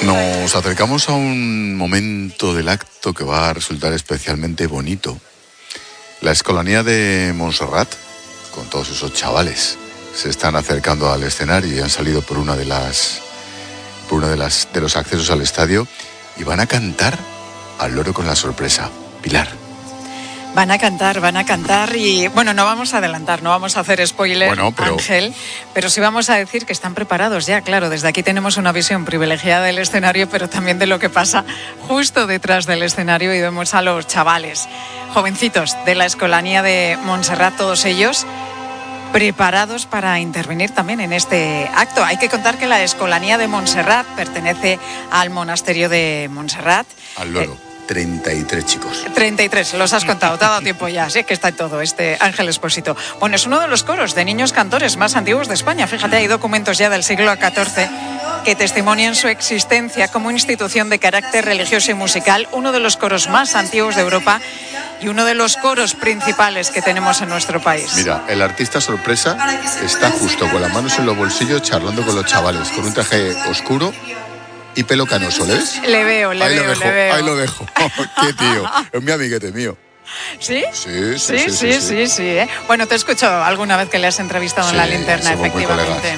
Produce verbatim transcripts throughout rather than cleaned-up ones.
Nos acercamos a un momento del acto que va a resultar especialmente bonito. La Escolanía de Montserrat, con todos esos chavales, se están acercando al escenario y han salido por una de las por una de las de los accesos al estadio y van a cantar al loro con la sorpresa. Pilar. Van a cantar, van a cantar y, bueno, no vamos a adelantar, no vamos a hacer spoiler, bueno, pero... Ángel, pero sí vamos a decir que están preparados ya, claro, desde aquí tenemos una visión privilegiada del escenario, pero también de lo que pasa justo detrás del escenario y vemos a los chavales, jovencitos de la Escolanía de Montserrat, todos ellos preparados para intervenir también en este acto. Hay que contar que la Escolanía de Montserrat pertenece al monasterio de Montserrat. Al loro. Eh, treinta y tres chicos. treinta y tres, los has contado, te ha dado tiempo ya, sí que está en todo este Ángel Expósito. Bueno, es uno de los coros de niños cantores más antiguos de España. Fíjate, hay documentos ya del siglo catorce que testimonian su existencia como institución de carácter religioso y musical, uno de los coros más antiguos de Europa y uno de los coros principales que tenemos en nuestro país. Mira, el artista sorpresa está justo con las manos en los bolsillos charlando con los chavales, con un traje oscuro y pelo canoso, ¿le ves? Le veo, le ahí veo, lo dejo, le veo. Ahí lo dejo. Qué tío, es mi amiguete mío. ¿Sí? Sí, sí, sí, sí. Sí, sí, sí, sí, sí ¿eh? Bueno, te he escuchado alguna vez que le has entrevistado sí, en La Linterna, efectivamente.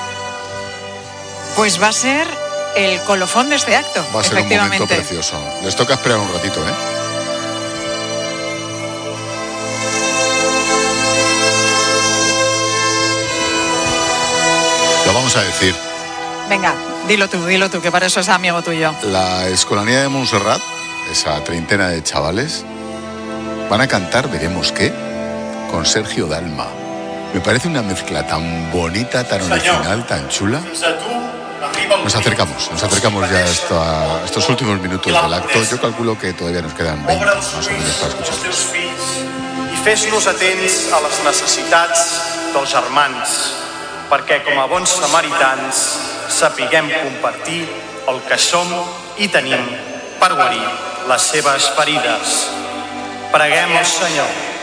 Pues va a ser el colofón de este acto, va a ser efectivamente. Un momento precioso. Les toca esperar un ratito, ¿eh? Lo vamos a decir. Venga, dilo tú, dilo tú, que para eso es amigo tuyo. La Escolanía de Montserrat, esa treintena de chavales, van a cantar, veremos qué, con Sergio Dalma. Me parece una mezcla tan bonita, tan original, tan chula. Nos acercamos, nos acercamos ya a, esto, a estos últimos minutos del acto. Yo calculo que todavía nos quedan veinte más o menos para escucharlos. I fes-nos atents a les necessitats dels germans, perquè com a bons samaritans sapiguem compartir el que som i tenim per guarir les seves ferides. Preguem al Senyor